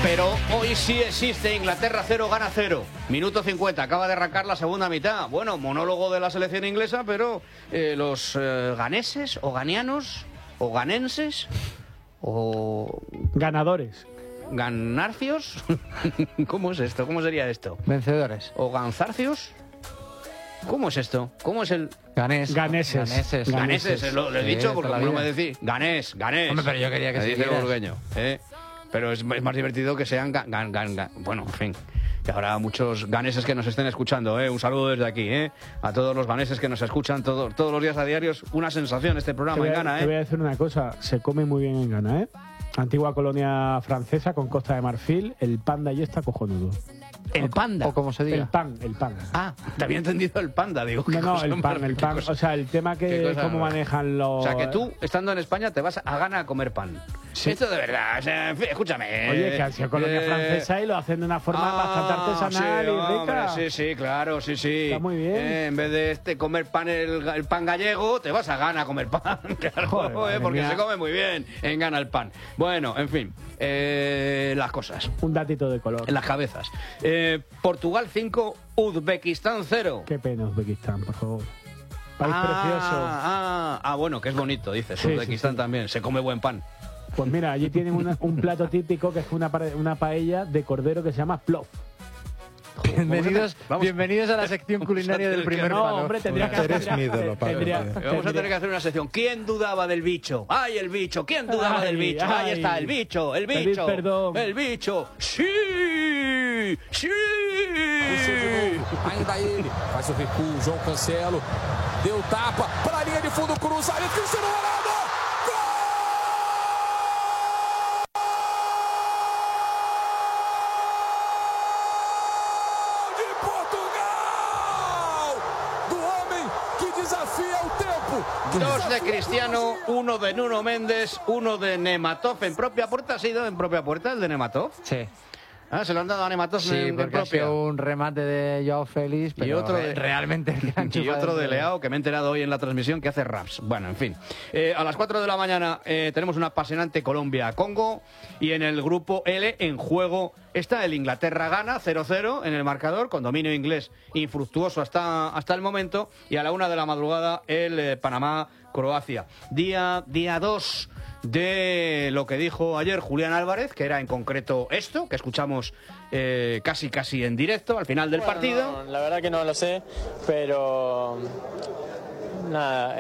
Pero hoy sí existe Inglaterra 0, gana 0. Minuto 50, acaba de arrancar la segunda mitad. Bueno, monólogo de la selección inglesa, pero los ganeses o ganianos o ganenses o... ganadores. ¿Ganarcios? ¿Cómo es esto? ¿Cómo sería esto? Vencedores. ¿O ganzarcios? ¿Cómo es esto? ¿Cómo es el...? Ganeses. Ganeses, lo he dicho porque no me decís. Ganés. Hombre, pero yo quería que se dice el burgueño, Pero es más divertido que sean bueno, en fin. Que habrá muchos ganeses que nos estén escuchando, Un saludo desde aquí, A todos los ganeses que nos escuchan todos los días a diario. Una sensación este programa en Ghana, Te voy a decir una cosa. Se come muy bien en Ghana, Antigua colonia francesa con Costa de Marfil. El pan de allí está cojonudo. ¿El panda? O como se diga. El pan. Ah, te había entendido el panda, digo. No, el pan. O sea, el tema que cómo manejan los... O sea, que tú, estando en España, te vas a Ghana a comer pan. Sí. Esto de verdad, o sea, escúchame. Oye, que ha sido colonia francesa y lo hacen de una forma bastante artesanal y rica. Sí, claro, sí. Está muy bien. En vez de comer pan, el pan gallego, te vas a Ghana a comer pan. Claro, joder, porque mía. se come muy bien en Ghana el pan. Bueno, en fin, las cosas. Un datito de color. En las cabezas. Portugal 5, Uzbekistán 0. Qué pena Uzbekistán, por favor. País precioso. Bueno, que es bonito, dices. Sí, Uzbekistán también, se come buen pan. Pues mira, allí tienen un plato típico que es una paella de cordero que se llama plov. Bienvenidos a la sección culinaria del primer palo. No, hombre, tendría que hacer... Vamos a tener que hacer una sección. ¿Quién dudaba del bicho? ¡Ay, el bicho! ¿Quién dudaba del bicho? Ahí está, el bicho. Pedir perdón. El bicho. ¡Sí! ¡Sí! Ainda ele faz o recuo, João Cancelo deu tapa para a linha de fundo, cruzamento, Cristiano Ronaldo! Dos de Cristiano, uno de Nuno Méndez, uno de Nematov. ¿En propia puerta ha sido en propia puerta el de Nematov? Sí. Se lo han dado a Nematov en porque propia. ha sido un remate de Joao Félix, pero y otro realmente y otro de Leao, que me he enterado hoy en la transmisión que hace raps. Bueno, en fin. A las 4 de la mañana tenemos una apasionante Colombia-Congo, y en el grupo L en juego está el Inglaterra-Ghana 0-0 en el marcador, con dominio inglés infructuoso hasta el momento, y a la 1 de la madrugada el Panamá-Croacia. Día 2 de lo que dijo ayer Julián Álvarez, que era en concreto esto, que escuchamos casi en directo al final del partido. No, la verdad que no lo sé, pero nada,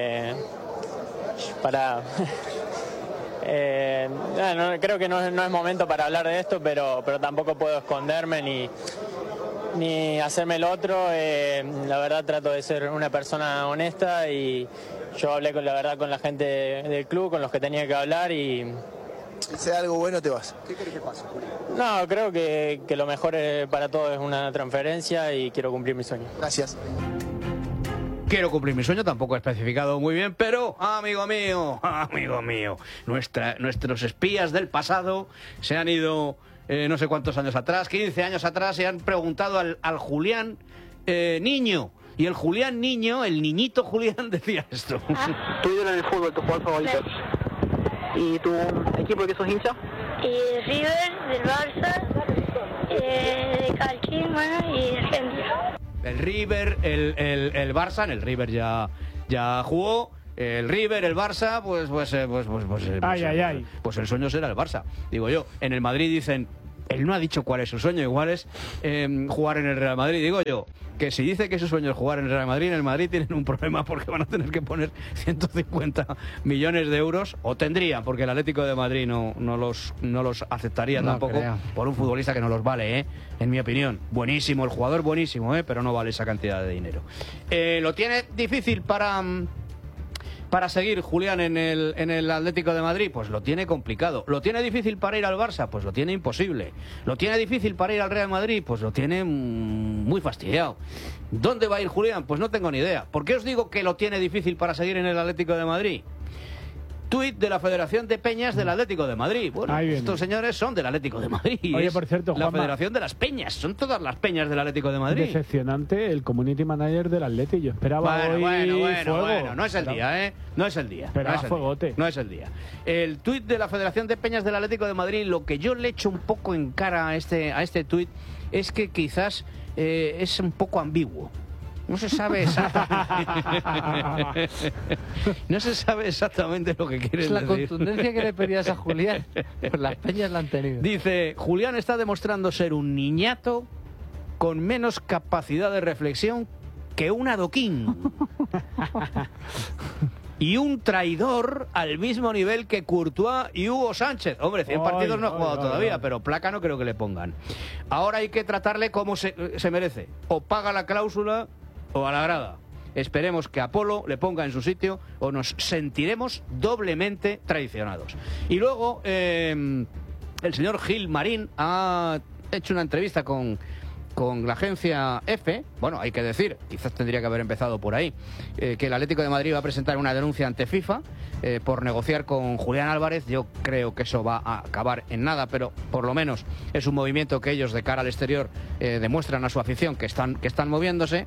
creo que no es momento para hablar de esto, pero tampoco puedo esconderme ni hacerme el otro. La verdad trato de ser una persona honesta, y yo hablé con la gente del club, con los que tenía que hablar, y... Si sea algo bueno, te vas. ¿Qué crees que pasa? No, creo que lo mejor para todos es una transferencia, y quiero cumplir mi sueño. Gracias. Quiero cumplir mi sueño, tampoco he especificado muy bien, pero, amigo mío, nuestros espías del pasado se han ido no sé cuántos años atrás, 15 años atrás, y han preguntado al Julián niño. Y el Julián niño, el niñito Julián, decía esto. ¿Tu ídolo en el fútbol, tu jugador favorito? ¿Y tu equipo de que sos hincha? River, del Barça, de Calchín, y de Argentina. El River, el Barça, en el River ya jugó. El River, el Barça, pues el sueño será el Barça, digo yo. En el Madrid dicen, él no ha dicho cuál es su sueño, igual es jugar en el Real Madrid. Digo yo que si dice que su sueño es jugar en el Real Madrid, en el Madrid tienen un problema, porque van a tener que poner 150 millones de euros, o tendrían, porque el Atlético de Madrid no los aceptaría tampoco, por un futbolista que no los vale, en mi opinión. Buenísimo, el jugador buenísimo, pero no vale esa cantidad de dinero. Lo tiene difícil para seguir Julián en el Atlético de Madrid, pues lo tiene complicado. ¿Lo tiene difícil para ir al Barça? Pues lo tiene imposible. ¿Lo tiene difícil para ir al Real Madrid? Pues lo tiene muy fastidiado. ¿Dónde va a ir Julián? Pues no tengo ni idea. ¿Por qué os digo que lo tiene difícil para seguir en el Atlético de Madrid? Tuit de la Federación de Peñas del Atlético de Madrid. Bueno, estos señores son del Atlético de Madrid. Oye, por cierto, la Juanma, Federación de las Peñas. Son todas las peñas del Atlético de Madrid. Decepcionante el community manager del Atleti. Yo esperaba hoy fuego. No es el día, ¿eh? No es el día. Esperaba fuegote. No es el día. El tuit de la Federación de Peñas del Atlético de Madrid, lo que yo le echo un poco en cara a este tuit es que quizás es un poco ambiguo. No se sabe exactamente. No se sabe exactamente lo que quiere decir. Es la contundencia que le pedías a Julián. Pues las peñas la han tenido. Dice, Julián está demostrando ser un niñato con menos capacidad de reflexión que un adoquín. Y un traidor al mismo nivel que Courtois y Hugo Sánchez. Hombre, 100 partidos no ha jugado todavía, pero placa no creo que le pongan. Ahora hay que tratarle como se merece. O paga la cláusula o a la grada. Esperemos que Apolo le ponga en su sitio o nos sentiremos doblemente traicionados. Y luego el señor Gil Marín ha hecho una entrevista con la agencia EFE. Bueno, hay que decir, quizás tendría que haber empezado por ahí, que el Atlético de Madrid va a presentar una denuncia ante FIFA por negociar con Julián Álvarez. Yo creo que eso va a acabar en nada, pero por lo menos es un movimiento que ellos de cara al exterior demuestran a su afición que están moviéndose.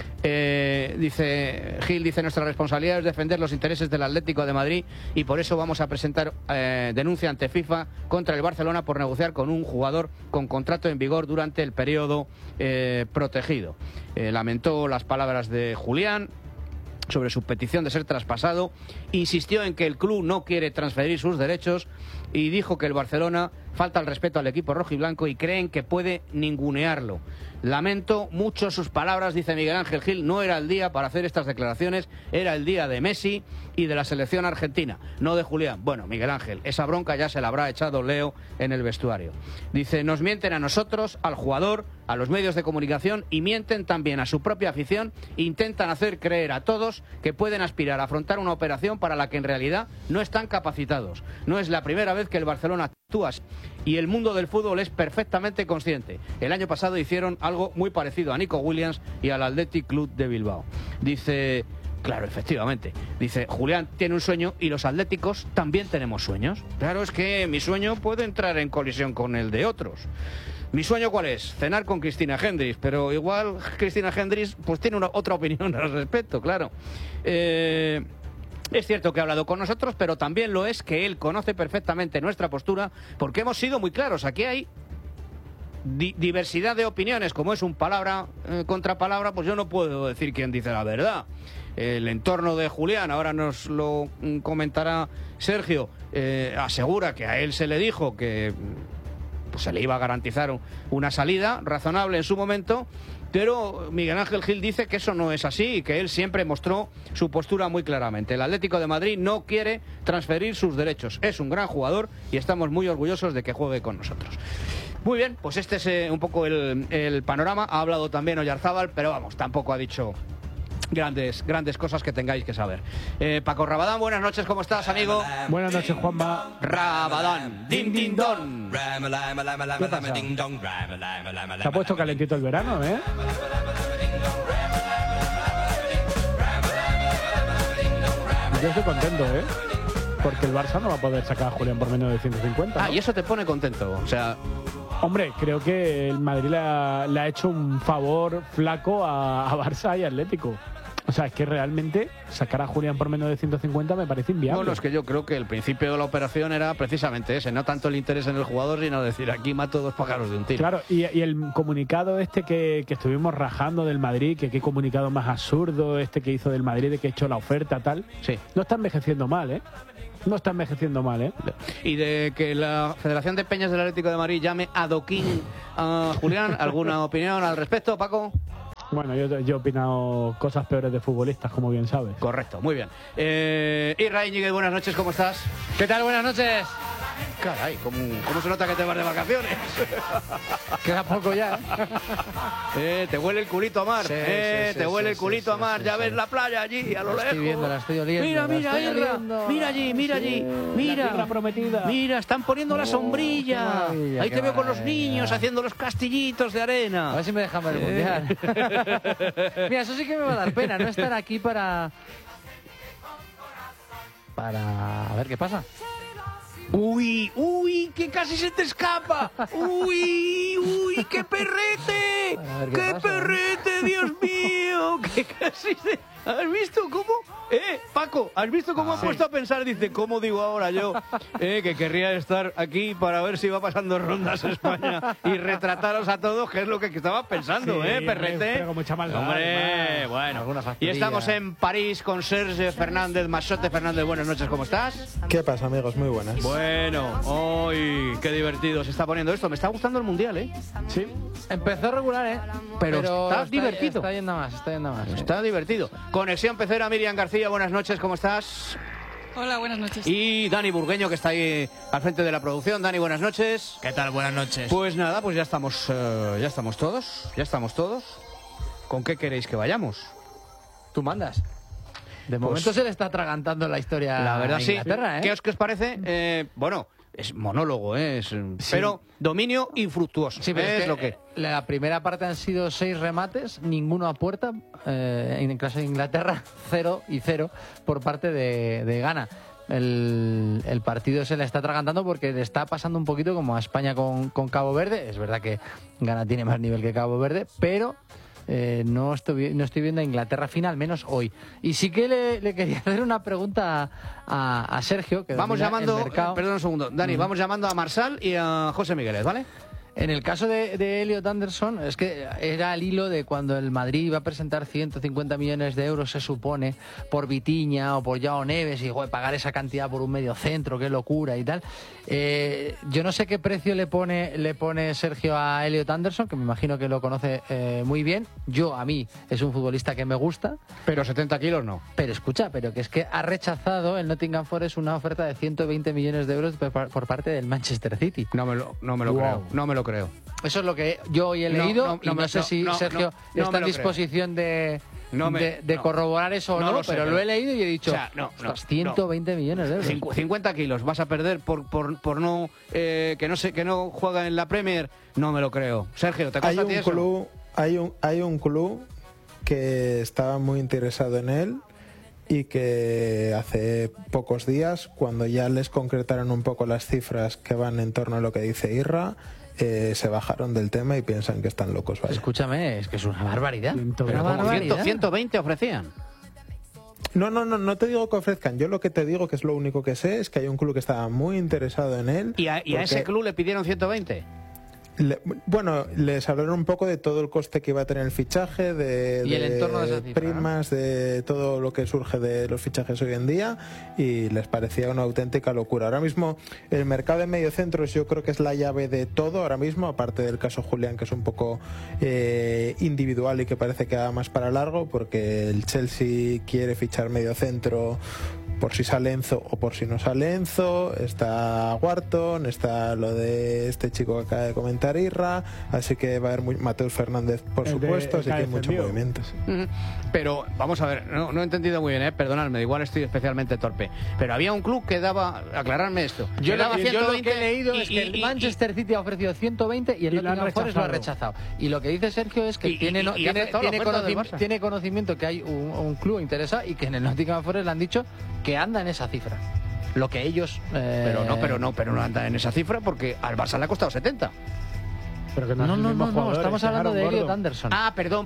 Gil dice, nuestra responsabilidad es defender los intereses del Atlético de Madrid y por eso vamos a presentar denuncia ante FIFA contra el Barcelona por negociar con un jugador con contrato en vigor durante el periodo protegido. Lamentó las palabras de Julián sobre su petición de ser traspasado, insistió en que el club no quiere transferir sus derechos y dijo que el Barcelona falta el respeto al equipo rojiblanco y creen que puede ningunearlo. Lamento mucho sus palabras, dice Miguel Ángel Gil, no era el día para hacer estas declaraciones, era el día de Messi y de la selección argentina, no de Julián. Bueno, Miguel Ángel, esa bronca ya se la habrá echado Leo en el vestuario. Dice, nos mienten a nosotros, al jugador, a los medios de comunicación y mienten también a su propia afición, intentan hacer creer a todos que pueden aspirar a afrontar una operación para la que en realidad no están capacitados. No es la primera vez que el Barcelona actúa y el mundo del fútbol es perfectamente consciente. El año pasado hicieron algo muy parecido a Nico Williams y al Athletic Club de Bilbao. Dice, claro, efectivamente, dice, Julián tiene un sueño y los atléticos también tenemos sueños. Claro, es que mi sueño puede entrar en colisión con el de otros. ¿Mi sueño cuál es? Cenar con Cristina Hendricks, pero igual Cristina Hendricks pues tiene otra opinión al respecto, claro. Es cierto que ha hablado con nosotros, pero también lo es que él conoce perfectamente nuestra postura, porque hemos sido muy claros. Aquí hay diversidad de opiniones, como es un palabra contra palabra, pues yo no puedo decir quién dice la verdad. El entorno de Julián, ahora nos lo comentará Sergio, asegura que a él se le dijo que pues se le iba a garantizar una salida razonable en su momento, pero Miguel Ángel Gil dice que eso no es así y que él siempre mostró su postura muy claramente. El Atlético de Madrid no quiere transferir sus derechos, es un gran jugador y estamos muy orgullosos de que juegue con nosotros. Muy bien, pues este es un poco el panorama. Ha hablado también Oyarzábal, pero vamos, tampoco ha dicho grandes cosas que tengáis que saber. Paco Rabadán, buenas noches, ¿cómo estás, amigo? Buenas noches, Juanma. Rabadán, din din don. ¿Qué pasa? Se ha puesto calentito el verano, ¿eh? Yo estoy contento, ¿eh? Porque el Barça no va a poder sacar a Julián por menos de 150. ¿no? Y eso te pone contento, o sea... Hombre, creo que el Madrid le ha hecho un favor flaco a Barça y Atlético. O sea, es que realmente sacar a Julián por menos de 150 me parece inviable. Bueno, es que yo creo que el principio de la operación era precisamente ese, no tanto el interés en el jugador, sino decir, aquí mato dos pájaros de un tiro. Claro, y el comunicado este que estuvimos rajando del Madrid, que qué comunicado más absurdo este que hizo del Madrid, de que ha hecho la oferta, tal, sí. No está envejeciendo mal, ¿eh? No está envejeciendo mal, ¿eh? Y de que la Federación de Peñas del Atlético de Madrid llame adoquín a Julián, ¿alguna opinión al respecto, Paco? Bueno, yo he opinado cosas peores de futbolistas, como bien sabes. Correcto, muy bien. Isra Íñiguez, buenas noches, ¿cómo estás? ¿Qué tal? Buenas noches. Caray, ¿cómo se nota que te vas de vacaciones? Queda poco ya, ¿eh? Te huele el culito a mar. Sí, te huele el culito a mar. Ya ves la playa allí, a lo lejos. Estoy viendo, la estoy oliendo. Mira, Isra. Mira allí. Mira. La tierra prometida. Mira, están poniendo la sombrilla. Ahí te veo con los niños haciendo los castillitos de arena. A ver si me dejan ver el mundial. Mira, eso sí que me va a dar pena, no estar aquí para para ver qué pasa. Uy, que casi se te escapa. Uy, qué perrete. Qué perrete, Dios mío. Que casi se... ¿Has visto cómo? Paco, ¿has visto cómo ha puesto a pensar? Dice, ¿cómo digo ahora yo que querría estar aquí para ver si va pasando rondas España y retrataros a todos, que es lo que estaba pensando, Sí, perrete? pero con mucha maldad, Hombre, además. bueno. Alguna Y facturilla. estamos en París con Sergio Fernández, Masote Fernández. Buenas noches, ¿cómo estás? ¿Qué pasa, amigos? Muy buenas. Bueno, hoy qué divertido se está poniendo esto. Me está gustando el Mundial, ¿eh? Sí. Empezó regular, Pero está divertido. Está yendo más, está yendo más. Está divertido. Conexión Pecera, Miriam García, buenas noches, ¿cómo estás? Hola, buenas noches. Y Dani Burgueño, que está ahí al frente de la producción. Dani, buenas noches. ¿Qué tal? Buenas noches. Pues nada, pues ya estamos todos. ¿Con qué queréis que vayamos? Tú mandas. De momento se le está atragantando la historia. La verdad, a sí. Inglaterra, ¿Qué os bueno, es monólogo, pero dominio infructuoso. Sí, pero es lo que... La primera parte han sido 6 remates, ninguno a puerta. En el caso de Inglaterra, 0 y 0 por parte de Ghana. El partido se le está atragantando porque le está pasando un poquito como a España con Cabo Verde. Es verdad que Ghana tiene más nivel que Cabo Verde, pero no estoy viendo a Inglaterra final, menos hoy. Y sí que le quería hacer una pregunta a Sergio. Que Vamos domina llamando, el mercado. perdón un segundo, Dani, vamos llamando a Marsal y a José Migueles, ¿vale? En el caso de Elliot Anderson, es que era el hilo de cuando el Madrid iba a presentar 150 millones de euros, se supone, por Vitinha o por Joao Neves, y joder, pagar esa cantidad por un medio centro, qué locura y tal. Yo no sé qué precio le pone Sergio a Elliot Anderson, que me imagino que lo conoce muy bien. A mí, es un futbolista que me gusta. Pero 70 kilos no. Pero escucha, pero que es que ha rechazado el Nottingham Forest una oferta de 120 millones de euros por parte del Manchester City. No me lo creo, no me lo creo. Eso es lo que yo hoy he leído y no sé si Sergio está en disposición de corroborar eso o no, pero lo he leído y he dicho, 120 millones de euros. 50 kilos vas a perder por no que no juega en la Premier, no me lo creo. Sergio, ¿te consta a ti eso? Hay un club que estaba muy interesado en él y que hace pocos días, cuando ya les concretaron un poco las cifras que van en torno a lo que dice Irra, se bajaron del tema y piensan que están locos. Vaya. Escúchame, es que es una barbaridad. Pero barbaridad. 120 ofrecían. No te digo que ofrezcan. Yo lo que te digo, que es lo único que sé, es que hay un club que estaba muy interesado en él. ¿Y a ese club le pidieron 120? Les hablaron un poco de todo el coste que iba a tener el fichaje, y el entorno de esa cifra, primas, ¿no? De todo lo que surge de los fichajes hoy en día, y les parecía una auténtica locura. Ahora mismo el mercado de mediocentros yo creo que es la llave de todo ahora mismo, aparte del caso Julián, que es un poco individual y que parece que va más para largo, porque el Chelsea quiere fichar mediocentro por si sale Enzo o por si no sale Enzo. Está Wharton, está lo de este chico que acaba de comentar Irra, así que va a haber Mateus Fernández, por supuesto, así que hay muchos movimientos. Pero vamos a ver, no he entendido muy bien, perdonadme, igual estoy especialmente torpe, pero había un club que daba, aclararme esto, yo lo que he leído y, es que el Manchester City ha ofrecido 120 y el Nottingham Forest lo ha rechazado. Y lo que dice Sergio es que tiene conocimiento que hay un club interesado y que en el Nottingham Forest le han dicho que anda en esa cifra. Lo que ellos... Pero no anda en esa cifra porque al Barça le ha costado 70. Pero que no, estamos hablando de Elliot Anderson. Perdón.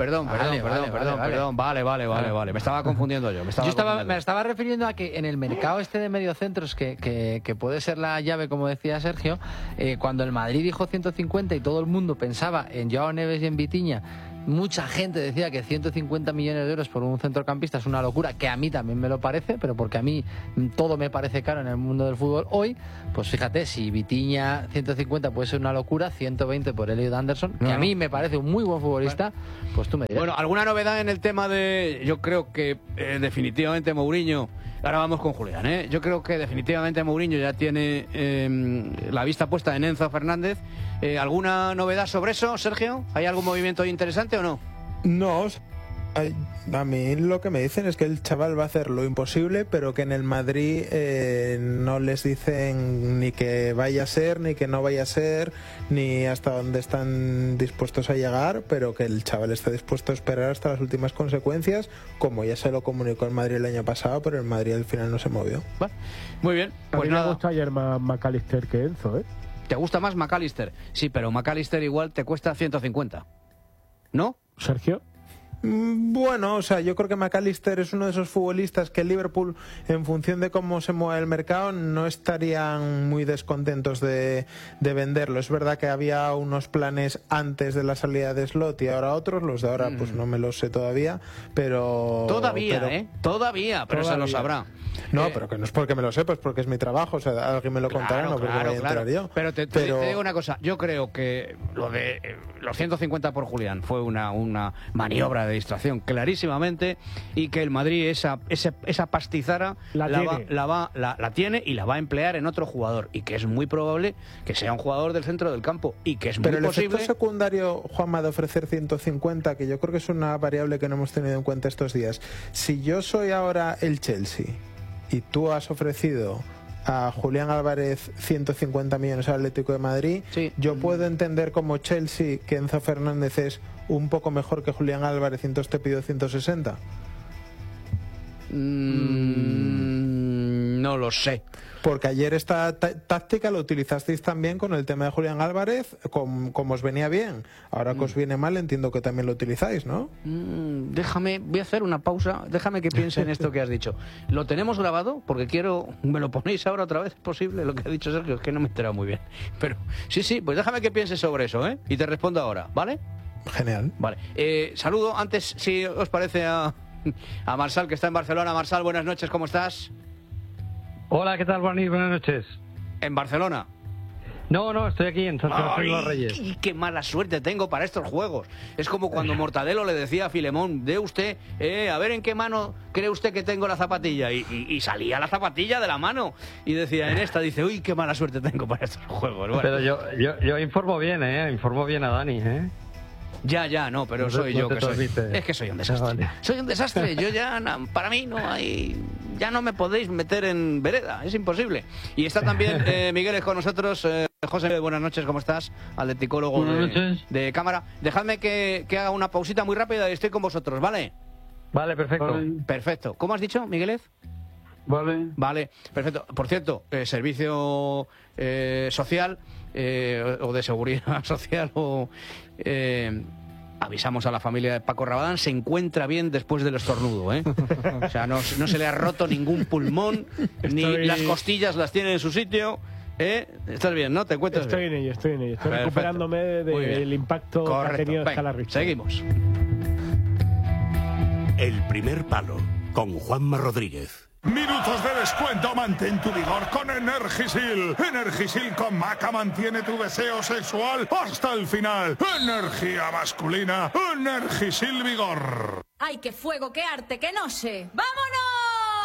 Vale. Me estaba confundiendo yo. Me estaba refiriendo a que en el mercado este de mediocentros, que puede ser la llave, como decía Sergio, cuando el Madrid dijo 150 y todo el mundo pensaba en Joao Neves y en Vitinha, mucha gente decía que 150 millones de euros por un centrocampista es una locura, que a mí también me lo parece, pero porque a mí todo me parece caro en el mundo del fútbol hoy. Pues fíjate, si Vitinha 150 puede ser una locura, 120 por Elliot Anderson, que a mí me parece un muy buen futbolista, pues tú me dirás. Bueno, ¿alguna novedad en el tema de...? Yo creo que definitivamente Mourinho... Ahora vamos con Julián, ¿eh? Yo creo que definitivamente Mourinho ya tiene la vista puesta en Enzo Fernández. ¿Alguna novedad sobre eso, Sergio? ¿Hay algún movimiento interesante o no? No, A mí lo que me dicen es que el chaval va a hacer lo imposible, pero que en el Madrid no les dicen ni que vaya a ser, ni que no vaya a ser, ni hasta dónde están dispuestos a llegar, pero que el chaval está dispuesto a esperar hasta las últimas consecuencias, como ya se lo comunicó el Madrid el año pasado, pero el Madrid al final no se movió. Bueno, muy bien. A mí me gusta ayer más McAllister que Enzo, ¿eh? ¿Te gusta más McAllister? Sí, pero McAllister igual te cuesta 150. ¿No? Sergio. Bueno, o sea, yo creo que McAllister es uno de esos futbolistas que el Liverpool, en función de cómo se mueve el mercado, no estarían muy descontentos de venderlo. Es verdad que había unos planes antes de la salida de Slot y ahora otros. Los de ahora pues no me los sé todavía, pero... Todavía, pero se lo sabrá. No, pero que no es porque me lo sepa, es porque es mi trabajo. O sea, alguien me lo contará, no porque me vaya a enterar yo. Pero te digo una cosa, yo creo que lo de los 150 por Julián fue una maniobra de distracción clarísimamente, y que el Madrid esa pastizara la tiene y la va a emplear en otro jugador, y que es muy probable que sea un jugador del centro del campo, y que es muy posible... Pero el efecto secundario, Juanma, de ofrecer 150, que yo creo que es una variable que no hemos tenido en cuenta estos días. Si yo soy ahora el Chelsea y tú has ofrecido a Julián Álvarez 150 millones al Atlético de Madrid, sí, yo puedo entender como Chelsea que Enzo Fernández es un poco mejor que Julián Álvarez y entonces te pido 160. No lo sé. Porque ayer esta táctica lo utilizasteis también con el tema de Julián Álvarez, como os venía bien. Ahora que os viene mal, entiendo que también lo utilizáis, ¿no? Voy a hacer una pausa, déjame que piense en esto que has dicho. ¿Lo tenemos grabado? Porque ¿me lo ponéis ahora otra vez? ¿Es posible lo que ha dicho Sergio? Es que no me he enterado muy bien. Pero sí, pues déjame que piense sobre eso, ¿eh? Y te respondo ahora, ¿vale? Genial. Vale. Saludo antes, si os parece, a Marsal, que está en Barcelona. Marsal, buenas noches, ¿cómo estás? Hola, ¿qué tal? Buenas noches. ¿En Barcelona? No, estoy aquí en San Sebastián de los Reyes. Y qué mala suerte tengo para estos juegos. Es como cuando Mortadelo le decía a Filemón, dé usted, a ver en qué mano cree usted que tengo la zapatilla. Y salía la zapatilla de la mano. Y decía, en esta, dice, uy, qué mala suerte tengo para estos juegos. Bueno. Pero yo informo bien, informo bien a Dani, Ya, no, pero soy yo que soy. Es que soy un desastre. Vale. Soy un desastre. Yo ya, para mí no hay. Ya no me podéis meter en vereda. Es imposible. Y está también Miguel es con nosotros. José, buenas noches, ¿cómo estás? Atleticólogo de cámara. Dejadme que haga una pausita muy rápida y estoy con vosotros, ¿vale? Vale, perfecto. Vale. Perfecto. ¿Cómo has dicho, Miguelez? Vale, perfecto. Por cierto, servicio social o de seguridad social avisamos a la familia de Paco Rabadán, se encuentra bien después del estornudo, ¿eh? O sea, no se le ha roto ningún pulmón, ni las costillas las tiene en su sitio. Estás bien, ¿no? ¿Te encuentras bien? Estoy en ello. Estoy recuperándome del impacto que ha tenido Escala Richard. Seguimos. El primer palo, con Juanma Rodríguez. Minutos de descuento, mantén tu vigor con Energisil. Energisil con Maca mantiene tu deseo sexual hasta el final. Energía masculina, Energisil Vigor. ¡Ay, qué fuego, qué arte, qué no sé! ¡Vamos!